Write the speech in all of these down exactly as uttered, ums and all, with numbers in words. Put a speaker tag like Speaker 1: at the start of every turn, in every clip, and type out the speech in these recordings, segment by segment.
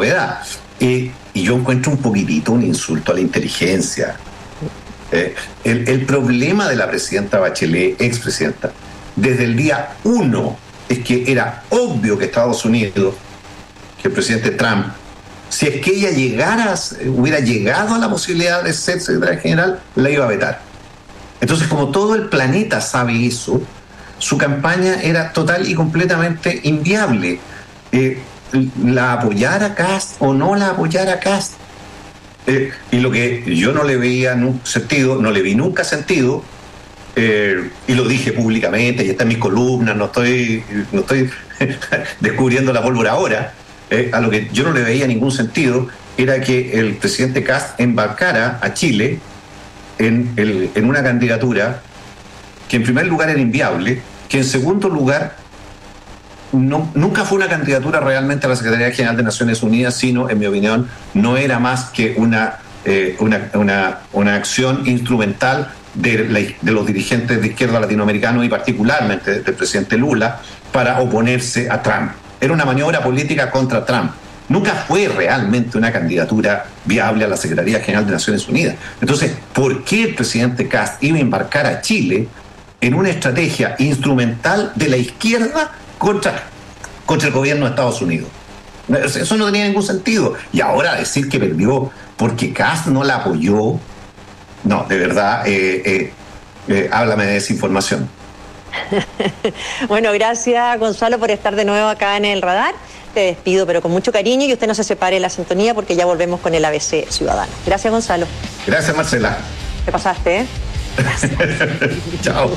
Speaker 1: novedad. Eh, y yo encuentro un poquitito un insulto a la inteligencia. Eh, el, el problema de la presidenta Bachelet, expresidenta, desde el día uno, es que era obvio que Estados Unidos, que el presidente Trump, si es que ella llegara, hubiera llegado a la posibilidad de ser secretaria general, la iba a vetar. Entonces, como todo el planeta sabe eso, su campaña era total y completamente inviable. Eh, la apoyara Kast o no la apoyara Kast. Eh, y lo que yo no le veía nunca sentido, no le vi nunca sentido, eh, y lo dije públicamente, y está en mis columnas, no estoy, no estoy descubriendo la pólvora ahora, eh, a lo que yo no le veía ningún sentido era que el presidente Kast embarcara a Chile en, el, en una candidatura que en primer lugar era inviable, que en segundo lugar no, nunca fue una candidatura realmente a la Secretaría General de Naciones Unidas, sino, en mi opinión, no era más que una, eh, una, una, una acción instrumental de, la, de los dirigentes de izquierda latinoamericanos y particularmente del presidente Lula para oponerse a Trump. Era una maniobra política contra Trump. Nunca fue realmente una candidatura viable a la Secretaría General de Naciones Unidas. Entonces, ¿por qué el presidente Kast iba a embarcar a Chile en una estrategia instrumental de la izquierda contra, contra el gobierno de Estados Unidos? Eso no tenía ningún sentido. Y ahora decir que perdió porque Kast no la apoyó, no, de verdad, eh, eh, eh, háblame de desinformación.
Speaker 2: Bueno, gracias Gonzalo por estar de nuevo acá en el radar. Te despido, pero con mucho cariño, y usted no se separe de la sintonía porque ya volvemos con el A B C Ciudadano. Gracias, Gonzalo.
Speaker 1: Gracias, Marcela.
Speaker 2: Te pasaste, ¿eh? Gracias.
Speaker 1: Chao.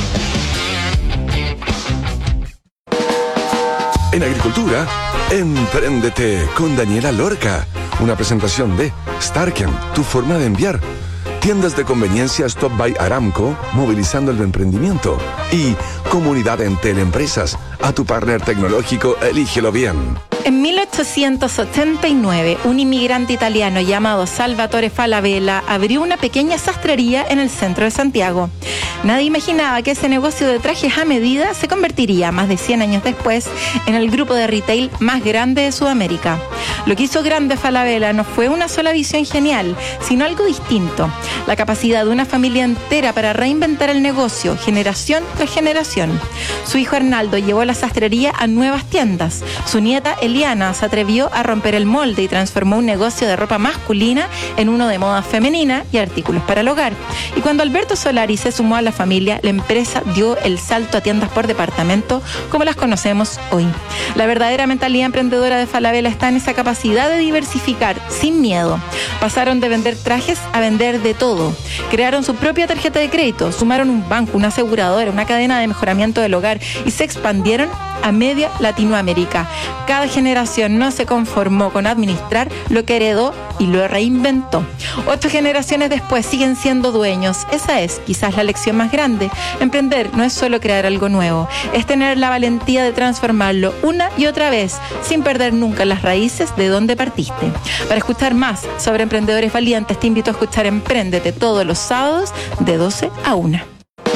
Speaker 3: En agricultura, Empréndete con Daniela Lorca. Una presentación de Starken, tu forma de enviar. Tiendas de conveniencia Stop by Aramco, movilizando el emprendimiento. Y Comunidad Entel Empresas, a tu partner tecnológico, elígelo bien.
Speaker 4: En mil ochocientos ochenta y nueve, un inmigrante italiano llamado Salvatore Falabella abrió una pequeña sastrería en el centro de Santiago. Nadie imaginaba que ese negocio de trajes a medida se convertiría, más de cien años después, en el grupo de retail más grande de Sudamérica. Lo que hizo grande Falabella no fue una sola visión genial, sino algo distinto. La capacidad de una familia entera para reinventar el negocio, generación tras generación. Su hijo Arnaldo llevó la sastrería a nuevas tiendas. Su nieta Eliana se atrevió a romper el molde y transformó un negocio de ropa masculina en uno de moda femenina y artículos para el hogar. Y cuando Alberto Solari se sumó a la familia, la empresa dio el salto a tiendas por departamento como las conocemos hoy. La verdadera mentalidad emprendedora de Falabella está en esa capacidad de diversificar sin miedo. Pasaron de vender trajes a vender de todo. Crearon su propia tarjeta de crédito, sumaron un banco, una aseguradora, una cadena de mejoramiento del hogar y se expandieron a media Latinoamérica. Cada generación no se conformó con administrar lo que heredó y lo reinventó. Ocho generaciones después siguen siendo dueños. Esa es quizás la lección más grande. Emprender no es solo crear algo nuevo, es tener la valentía de transformarlo una y otra vez, sin perder nunca las raíces de donde partiste. Para escuchar más sobre emprendedores valientes, te invito a escuchar Empréndete todos los sábados de doce a una.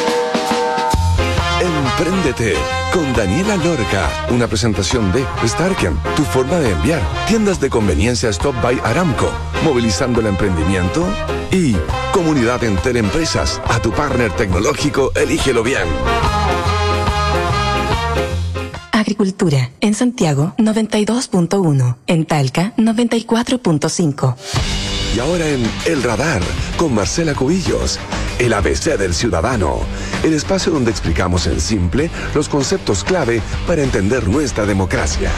Speaker 3: Empréndete con Daniela Lorca. Una presentación de Starken, tu forma de enviar. Tiendas de conveniencia Stop by Aramco, movilizando el emprendimiento. Y Comunidad Entel Empresas, a tu partner tecnológico, elígelo bien.
Speaker 5: Agricultura. En Santiago, noventa y dos punto uno. En Talca, noventa y cuatro punto cinco.
Speaker 3: Y ahora en El Radar, con Marcela Cubillos, el A B C del Ciudadano, el espacio donde explicamos en simple los conceptos clave para entender nuestra democracia.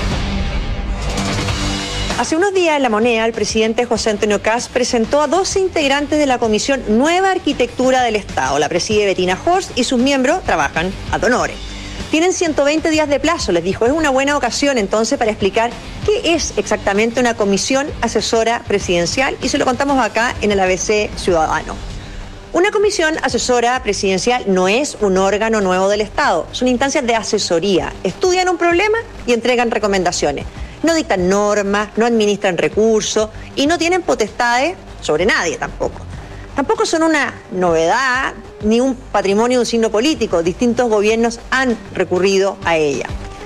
Speaker 2: Hace unos días en La Moneda, el presidente José Antonio Kast presentó a doce integrantes de la Comisión Nueva Arquitectura del Estado. La preside Bettina Horst y sus miembros trabajan ad honorem. Tienen ciento veinte días de plazo, les dijo. Es una buena ocasión entonces para explicar qué es exactamente una comisión asesora presidencial y se lo contamos acá en el A B C Ciudadano. Una comisión asesora presidencial no es un órgano nuevo del Estado, son instancias de asesoría. Estudian un problema y entregan recomendaciones. No dictan normas, no administran recursos y no tienen potestades sobre nadie tampoco. Tampoco son una novedad ni un patrimonio de un signo político. Distintos gobiernos han recurrido a ella.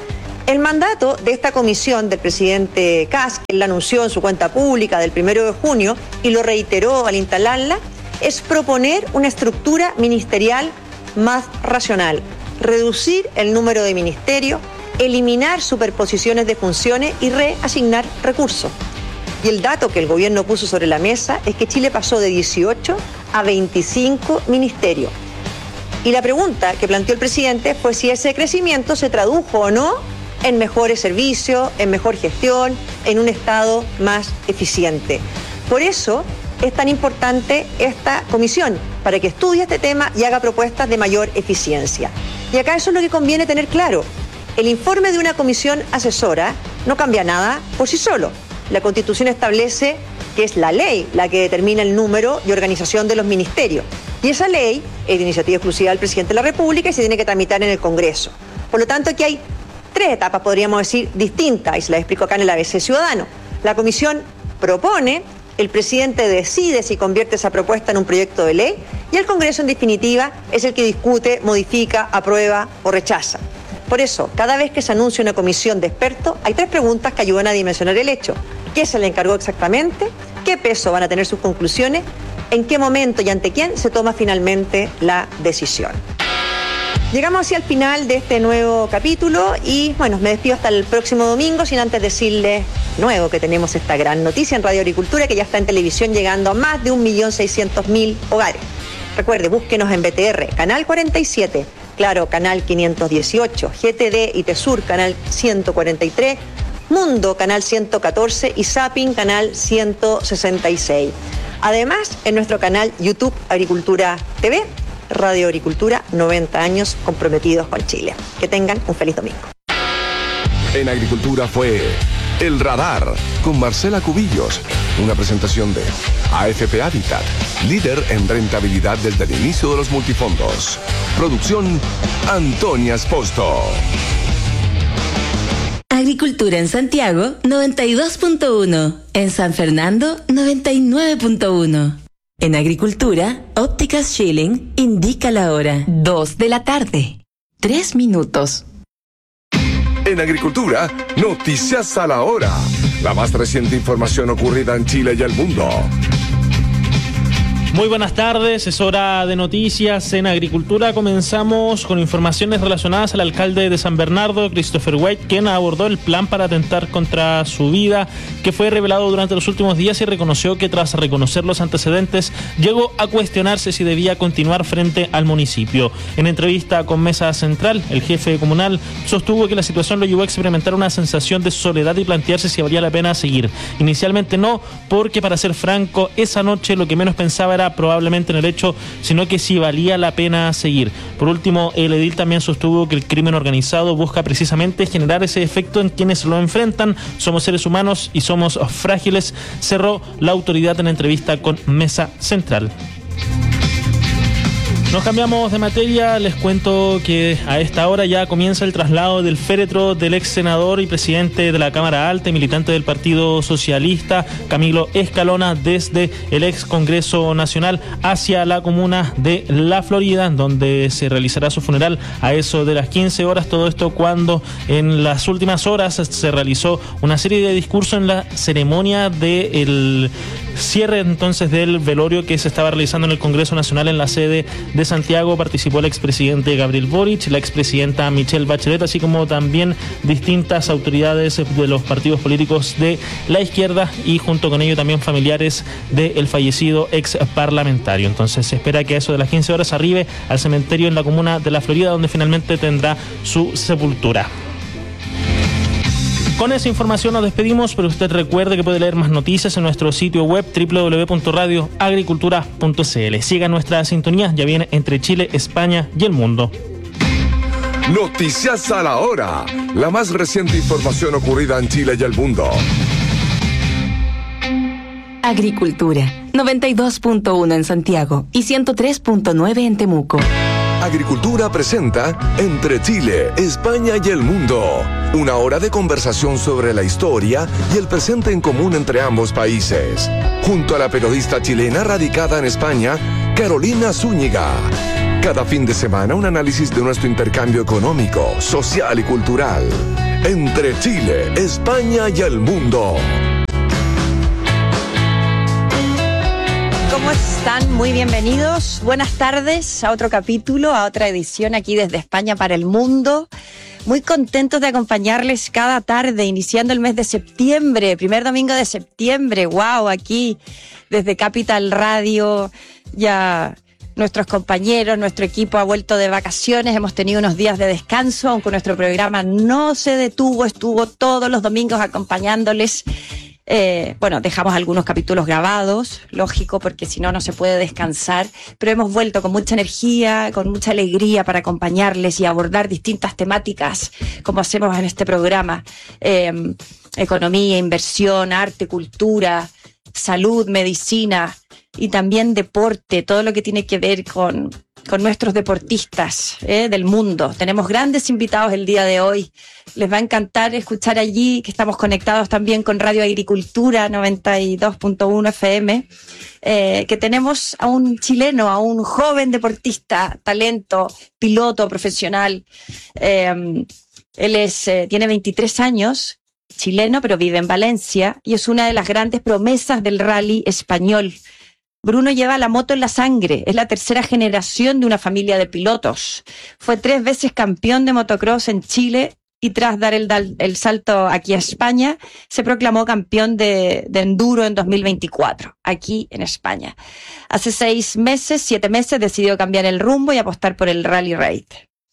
Speaker 2: El mandato de esta comisión del presidente Kast, que él anunció en su cuenta pública del primero de junio y lo reiteró al instalarla, es proponer una estructura ministerial más racional, reducir el número de ministerios, eliminar superposiciones de funciones y reasignar recursos. Y el dato que el gobierno puso sobre la mesa es que Chile pasó de dieciocho a veinticinco ministerios. Y la pregunta que planteó el presidente fue si ese crecimiento se tradujo o no en mejores servicios, en mejor gestión, en un Estado más eficiente. Por eso es tan importante esta comisión, para que estudie este tema y haga propuestas de mayor eficiencia. Y acá eso es lo que conviene tener claro. El informe de una comisión asesora no cambia nada por sí solo. La Constitución establece que es la ley la que determina el número y organización de los ministerios. Y esa ley es de iniciativa exclusiva del presidente de la República y se tiene que tramitar en el Congreso. Por lo tanto, aquí hay tres etapas, podríamos decir, distintas, y se las explico acá en el A B C Ciudadano. La comisión propone, el presidente decide si convierte esa propuesta en un proyecto de ley y el Congreso, en definitiva, es el que discute, modifica, aprueba o rechaza. Por eso, cada vez que se anuncia una comisión de expertos, hay tres preguntas que ayudan a dimensionar el hecho. ¿Qué se le encargó exactamente? ¿Qué peso van a tener sus conclusiones? ¿En qué momento y ante quién se toma finalmente la decisión? Llegamos así al final de este nuevo capítulo y, bueno, me despido hasta el próximo domingo, sin antes decirles nuevo que tenemos esta gran noticia en Radio Agricultura, que ya está en televisión llegando a más de un millón seiscientos mil hogares. Recuerde, búsquenos en B T R, Canal cuarenta y siete, Claro, Canal quinientos dieciocho, G T D y Tesur, Canal ciento cuarenta y tres, Mundo, Canal ciento catorce y Zapping, Canal ciento sesenta y seis. Además, en nuestro canal YouTube Agricultura T V, Radio Agricultura, noventa años comprometidos con Chile. Que tengan un feliz domingo.
Speaker 3: En Agricultura fue El Radar con Marcela Cubillos, una presentación de A F P Habitat, líder en rentabilidad desde el inicio de los multifondos. Producción Antonia Esposto.
Speaker 5: Agricultura en Santiago, noventa y dos punto uno. En San Fernando, noventa y nueve punto uno. En Agricultura, Ópticas Schilling indica la hora. Dos de la tarde. Tres minutos.
Speaker 3: En Agricultura, noticias a la hora. La más reciente información ocurrida en Chile y el mundo.
Speaker 6: Muy buenas tardes, es hora de noticias en Agricultura. Comenzamos con informaciones relacionadas al alcalde de San Bernardo, Christopher White, quien abordó el plan para atentar contra su vida, que fue revelado durante los últimos días, y reconoció que tras reconocer los antecedentes, llegó a cuestionarse si debía continuar frente al municipio. En entrevista con Mesa Central, el jefe comunal sostuvo que la situación lo llevó a experimentar una sensación de soledad y plantearse si valía la pena seguir. Inicialmente no, porque para ser franco, esa noche lo que menos pensaba era probablemente en el hecho, sino que si valía la pena seguir. Por último, el edil también sostuvo que el crimen organizado busca precisamente generar ese efecto en quienes lo enfrentan. Somos seres humanos y somos frágiles, cerró la autoridad en entrevista con Mesa Central. Nos cambiamos de materia, les cuento que a esta hora ya comienza el traslado del féretro del ex senador y presidente de la Cámara Alta y militante del Partido Socialista, Camilo Escalona, desde el ex Congreso Nacional hacia la comuna de La Florida, donde se realizará su funeral a eso de las quince horas. Todo esto cuando en las últimas horas se realizó una serie de discursos en la ceremonia del cierre entonces del velorio que se estaba realizando en el Congreso Nacional en la sede de Santiago. Participó el expresidente Gabriel Boric, la expresidenta Michelle Bachelet, así como también distintas autoridades de los partidos políticos de la izquierda y junto con ello también familiares del fallecido ex parlamentario. Entonces se espera que a eso de las quince horas arribe al cementerio en la comuna de La Florida, donde finalmente tendrá su sepultura. Con esa información nos despedimos, pero usted recuerde que puede leer más noticias en nuestro sitio web doble u doble u doble u punto radio agricultura punto c l. Siga nuestra sintonía, ya viene Entre Chile, España y el Mundo.
Speaker 3: Noticias a la hora. La más reciente información ocurrida en Chile y el mundo.
Speaker 5: Agricultura, noventa y dos punto uno en Santiago y ciento tres punto nueve en Temuco.
Speaker 3: Agricultura presenta Entre Chile, España y el mundo. Una hora de conversación sobre la historia y el presente en común entre ambos países. Junto a la periodista chilena radicada en España, Carolina Zúñiga. Cada fin de semana un análisis de nuestro intercambio económico, social y cultural. entre Chile, España y el mundo.
Speaker 2: ¿Cómo están? Muy bienvenidos. Buenas tardes a otro capítulo, a otra edición aquí desde España para el mundo. Muy contentos de acompañarles cada tarde, iniciando el mes de septiembre, primer domingo de septiembre. ¡Wow! Aquí desde Capital Radio ya nuestros compañeros, nuestro equipo ha vuelto de vacaciones, hemos tenido unos días de descanso, aunque nuestro programa no se detuvo, estuvo todos los domingos acompañándoles. Eh, bueno, dejamos algunos capítulos grabados, lógico, porque si no, no se puede descansar, pero hemos vuelto con mucha energía, con mucha alegría para acompañarles y abordar distintas temáticas, como hacemos en este programa. Eh, economía, inversión, arte, cultura, salud, medicina y también deporte, todo lo que tiene que ver con, con nuestros deportistas eh, del mundo. Tenemos grandes invitados el día de hoy. Les va a encantar escuchar allí, que estamos conectados también con Radio Agricultura noventa y dos punto uno F M, eh, que tenemos a un chileno, a un joven deportista, talento, piloto profesional. Eh, él es, eh, tiene veintitrés años, chileno, pero vive en Valencia y es una de las grandes promesas del rally español. Bruno lleva la moto en la sangre, es la tercera generación de una familia de pilotos. Fue tres veces campeón de motocross en Chile y tras dar el, el salto aquí a España, se proclamó campeón de, de enduro en dos mil veinticuatro, aquí en España. Hace seis meses, siete meses, decidió cambiar el rumbo y apostar por el Rally Raid.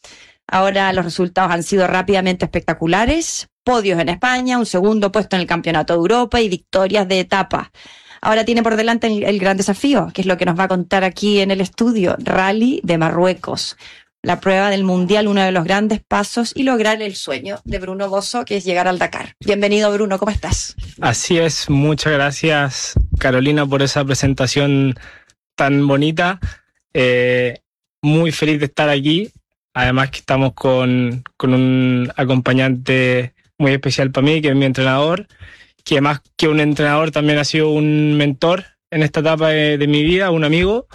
Speaker 2: Ahora los resultados han sido rápidamente espectaculares, podios en España, un segundo puesto en el Campeonato de Europa y victorias de etapa. Ahora tiene por delante el, el gran desafío, que es lo que nos va a contar aquí en el estudio, Rally de Marruecos. La prueba del Mundial, uno de los grandes pasos y lograr el sueño de Bruno Bosso, que es llegar al Dakar. Bienvenido, Bruno, ¿cómo estás?
Speaker 7: Así es, muchas gracias, Carolina, por esa presentación tan bonita. Eh, muy feliz de estar aquí. Además que estamos con, con un acompañante muy especial para mí, que es mi entrenador, que más que un entrenador también ha sido un mentor en esta etapa de, de mi vida, un amigo.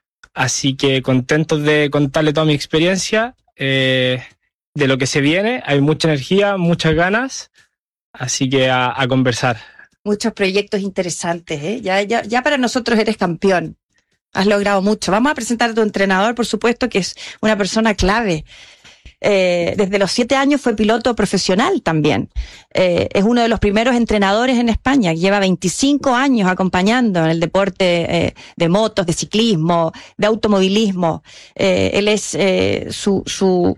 Speaker 7: Así que contentos de contarle toda mi experiencia, eh, de lo que se viene. Hay mucha energía, muchas ganas, así que a, a conversar.
Speaker 2: Muchos proyectos interesantes, ¿eh? Ya, ya, ya para nosotros eres campeón. Has logrado mucho. Vamos a presentar a tu entrenador, por supuesto, que es una persona clave. Eh, desde los siete años fue piloto profesional también. Eh, es uno de los primeros entrenadores en España. Lleva veinticinco años acompañando en el deporte eh, de motos, de ciclismo, de automovilismo. Eh, él es, eh, su, su,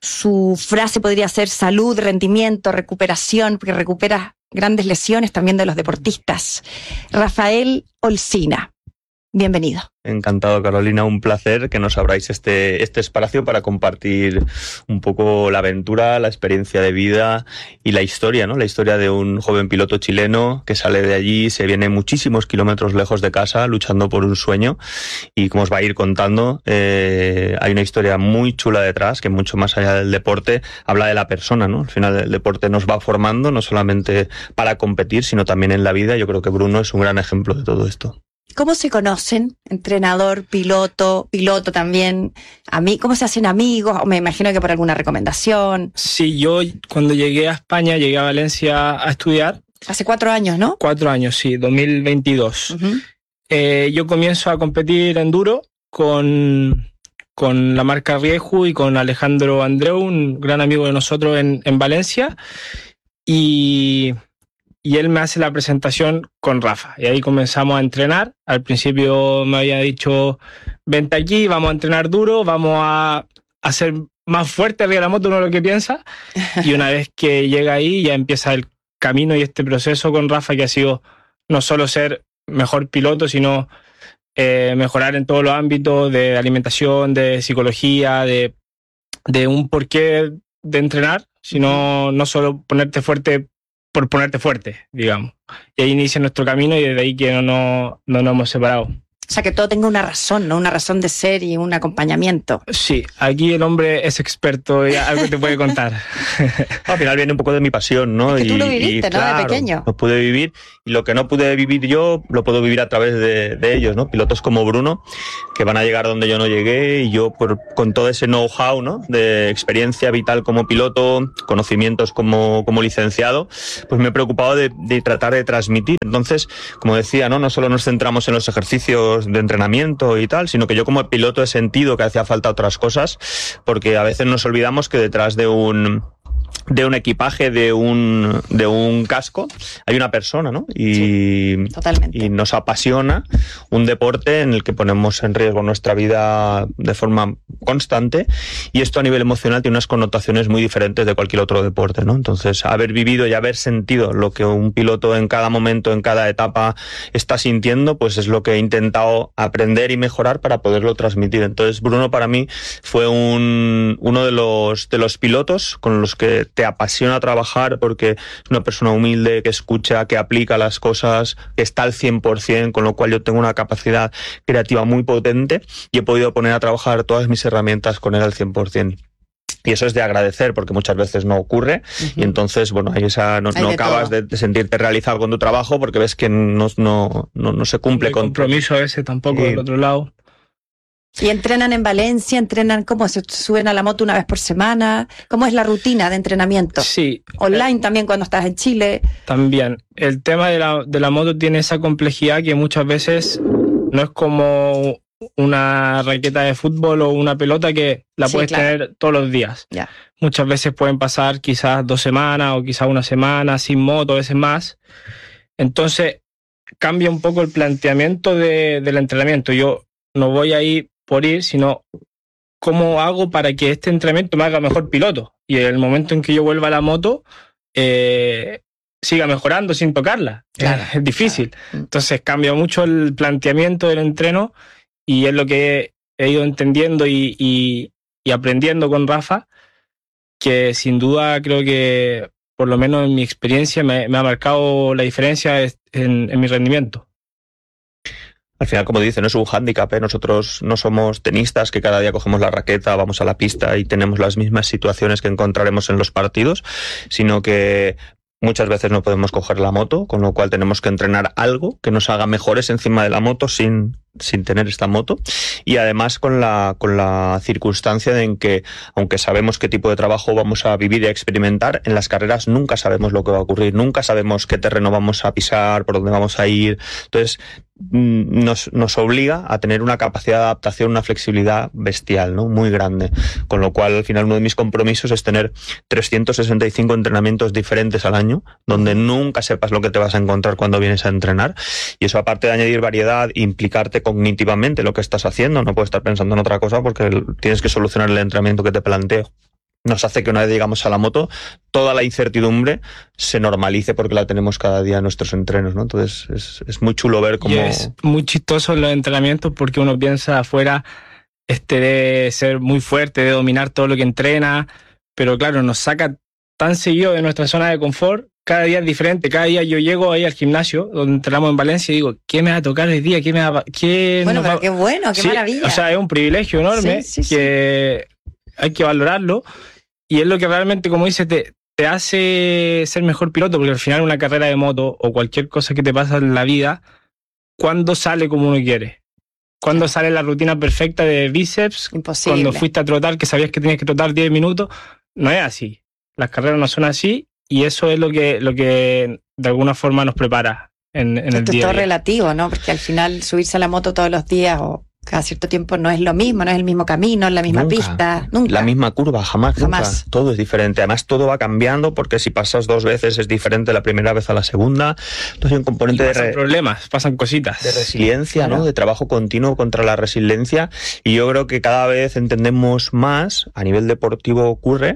Speaker 2: su frase podría ser salud, rendimiento, recuperación, porque recupera grandes lesiones también de los deportistas. Rafael Olcina. Bienvenido.
Speaker 8: Encantado, Carolina, un placer que nos abráis este, este espacio para compartir un poco la aventura, la experiencia de vida y la historia, ¿no? La historia de un joven piloto chileno que sale de allí, se viene muchísimos kilómetros lejos de casa luchando por un sueño y como os va a ir contando, eh, hay una historia muy chula detrás que mucho más allá del deporte habla de la persona, ¿no? Al final el deporte nos va formando no solamente para competir, sino también en la vida. Yo creo que Bruno es un gran ejemplo de todo esto.
Speaker 2: ¿Cómo se conocen? Entrenador, piloto, piloto también. ¿A mí, ¿Cómo se hacen amigos? O me imagino que por alguna recomendación.
Speaker 7: Sí, yo cuando llegué a España, llegué a Valencia a estudiar.
Speaker 2: Hace cuatro años, ¿no?
Speaker 7: Cuatro años, sí, dos mil veintidós. Uh-huh. Eh, yo comienzo a competir enduro con, con la marca Rieju y con Alejandro Andreu, un gran amigo de nosotros en, en Valencia. Y... Y él me hace la presentación con Rafa. Y ahí comenzamos a entrenar. Al principio me había dicho, vente aquí, vamos a entrenar duro, vamos a hacer más fuerte arriba de la moto, uno lo que piensa. Y una vez que llega ahí, ya empieza el camino y este proceso con Rafa, que ha sido no solo ser mejor piloto, sino eh, mejorar en todos los ámbitos de alimentación, de psicología, de, de un porqué de entrenar, sino no solo ponerte fuerte por ponerte fuerte, digamos. Y ahí inicia nuestro camino y desde ahí que no, no, no nos hemos separado.
Speaker 9: O sea, que todo tenga una razón, ¿no? Una razón de ser y un acompañamiento.
Speaker 7: Sí, aquí el hombre es experto y algo te puede contar.
Speaker 8: Al final viene un poco de mi pasión, ¿no?
Speaker 9: Es que tú
Speaker 8: y,
Speaker 9: lo viviste,
Speaker 8: y,
Speaker 9: ¿no?
Speaker 8: claro,
Speaker 9: De pequeño.
Speaker 8: Lo pude vivir y lo que no pude vivir yo lo puedo vivir a través de, de ellos, ¿no? Pilotos como Bruno, que van a llegar donde yo no llegué y yo por, con todo ese know-how, ¿no? De experiencia vital como piloto, conocimientos como, como licenciado, pues me he preocupado de, de tratar de transmitir. Entonces, como decía, ¿no? No solo nos centramos en los ejercicios de entrenamiento y tal, sino que yo como piloto he sentido que hacía falta otras cosas, porque a veces nos olvidamos que detrás de un de un equipaje, de un de un casco, hay una persona, ¿no? Y,
Speaker 9: sí, totalmente.
Speaker 8: Y nos apasiona un deporte en el que ponemos en riesgo nuestra vida de forma constante, y esto a nivel emocional tiene unas connotaciones muy diferentes de cualquier otro deporte, ¿no? Entonces, haber vivido y haber sentido lo que un piloto en cada momento, en cada etapa está sintiendo, pues es lo que he intentado aprender y mejorar para poderlo transmitir. Entonces, Bruno para mí fue un uno de los de los pilotos con los que te apasiona trabajar, porque es una persona humilde, que escucha, que aplica las cosas, que está al cien por ciento, con lo cual yo tengo una capacidad creativa muy potente y he podido poner a trabajar todas mis herramientas con él al cien por ciento. Y eso es de agradecer, porque muchas veces no ocurre. Uh-huh. Y entonces, bueno, ahí esa, no, no acabas de, de sentirte realizado con tu trabajo porque ves que no, no, no, no se cumple
Speaker 7: el
Speaker 8: con
Speaker 7: compromiso tu... ese tampoco
Speaker 8: sí.
Speaker 7: del otro lado.
Speaker 9: ¿Y entrenan en Valencia? ¿Entrenan cómo? ¿Se suben a la moto una vez por semana? ¿Cómo es la rutina de entrenamiento?
Speaker 7: Sí.
Speaker 9: ¿Online eh, también cuando estás en Chile?
Speaker 7: También. El tema de la, de la moto tiene esa complejidad que muchas veces no es como una raqueta de fútbol o una pelota que la sí, puedes claro. tener todos los días.
Speaker 9: Ya.
Speaker 7: Muchas veces pueden pasar quizás dos semanas o quizás una semana sin moto, a veces más. Entonces cambia un poco el planteamiento de, del entrenamiento. Yo no voy a ir por ir, sino cómo hago para que este entrenamiento me haga mejor piloto y en el momento en que yo vuelva a la moto eh, siga mejorando sin tocarla.
Speaker 9: Claro,
Speaker 7: es, es difícil.
Speaker 9: Claro.
Speaker 7: Entonces cambia mucho el planteamiento del entreno y es lo que he ido entendiendo y, y, y aprendiendo con Rafa, que sin duda creo que por lo menos en mi experiencia me, me ha marcado la diferencia en, en mi rendimiento.
Speaker 8: Al final, como dice, no es un hándicap, ¿eh? Nosotros no somos tenistas que cada día cogemos la raqueta, vamos a la pista y tenemos las mismas situaciones que encontraremos en los partidos, sino que muchas veces no podemos coger la moto, con lo cual tenemos que entrenar algo que nos haga mejores encima de la moto sin, sin tener esta moto. Y además con la, con la circunstancia de en que, aunque sabemos qué tipo de trabajo vamos a vivir y a experimentar, en las carreras nunca sabemos lo que va a ocurrir, nunca sabemos qué terreno vamos a pisar, por dónde vamos a ir. Entonces, Nos, nos obliga a tener una capacidad de adaptación, una flexibilidad bestial, ¿no? Muy grande. Con lo cual, al final, uno de mis compromisos es tener trescientos sesenta y cinco entrenamientos diferentes al año, donde nunca sepas lo que te vas a encontrar cuando vienes a entrenar. Y eso, aparte de añadir variedad, implicarte cognitivamente lo que estás haciendo, no puedes estar pensando en otra cosa porque tienes que solucionar el entrenamiento que te planteo. Nos hace que una vez llegamos a la moto, toda la incertidumbre se normalice porque la tenemos cada día en nuestros entrenos, ¿no? Entonces es, es muy chulo ver cómo...
Speaker 7: Y es muy chistoso los entrenamientos porque uno piensa afuera, este debe ser muy fuerte, de dominar todo lo que entrena, pero claro, nos saca tan seguido de nuestra zona de confort. Cada día es diferente, cada día yo llego ahí al gimnasio donde entrenamos en Valencia y digo, ¿qué me va a tocar hoy día? ¿Qué me va, qué
Speaker 9: bueno, pero
Speaker 7: va...
Speaker 9: qué bueno, qué
Speaker 7: sí,
Speaker 9: maravilla.
Speaker 7: O sea, es un privilegio enorme sí, sí, que sí. hay que valorarlo y es lo que realmente, como dices, te, te hace ser mejor piloto, porque al final una carrera de moto o cualquier cosa que te pasa en la vida, ¿cuándo sale como uno quiere? ¿Cuándo sí. sale la rutina perfecta de bíceps?
Speaker 9: Imposible.
Speaker 7: Cuando fuiste a trotar, que sabías que tenías que trotar diez minutos, no es así. Las carreras no son así. Y eso es lo que, lo que de alguna forma nos prepara en, en el
Speaker 9: Esto
Speaker 7: día
Speaker 9: es todo
Speaker 7: a día.
Speaker 9: relativo, ¿no? Porque al final subirse a la moto todos los días o cada cierto tiempo no es lo mismo, no es el mismo camino, la misma
Speaker 8: nunca,
Speaker 9: pista, nunca.
Speaker 8: La misma curva, jamás,
Speaker 9: jamás.
Speaker 8: Nunca. Todo es diferente. Además, todo va cambiando porque si pasas dos veces es diferente la primera vez a la segunda. Entonces hay un componente
Speaker 7: y pasan
Speaker 8: de... Re...
Speaker 7: problemas, pasan cositas.
Speaker 8: De resiliencia,
Speaker 9: claro.
Speaker 8: ¿no? De trabajo continuo contra la resiliencia. Y yo creo que cada vez entendemos más, a nivel deportivo ocurre,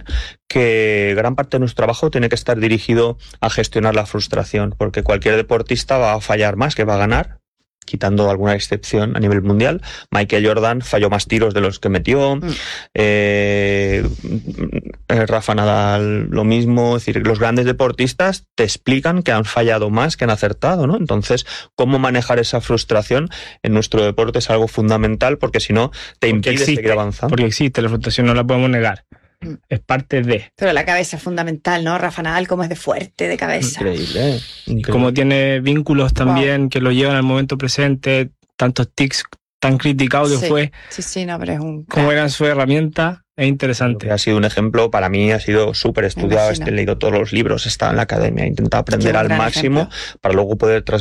Speaker 8: que gran parte de nuestro trabajo tiene que estar dirigido a gestionar la frustración, porque cualquier deportista va a fallar más que va a ganar. quitando alguna excepción a nivel mundial. Michael Jordan falló más tiros de los que metió, mm. eh, Rafa Nadal lo mismo, es decir, los grandes deportistas te explican que han fallado más que han acertado, ¿no? Entonces, cómo manejar esa frustración en nuestro deporte es algo fundamental, porque si no te impide
Speaker 7: existe,
Speaker 8: seguir avanzando.
Speaker 7: Porque existe, la frustración no la podemos negar. Es parte de.
Speaker 9: Pero la cabeza es fundamental, ¿no? Rafa Nadal, como es de fuerte, de cabeza.
Speaker 8: Increíble. Increíble.
Speaker 7: Como tiene vínculos también wow. que lo llevan al momento presente, tantos tics tan criticados que
Speaker 9: sí,
Speaker 7: fue.
Speaker 9: Sí, sí, no, pero es un...
Speaker 7: Como eran su herramienta, es interesante.
Speaker 8: Ha sido un ejemplo, para mí ha sido súper estudiado, he leído todos los libros, he estado en la academia, he intentado aprender al máximo ejemplo. para luego poder transmitir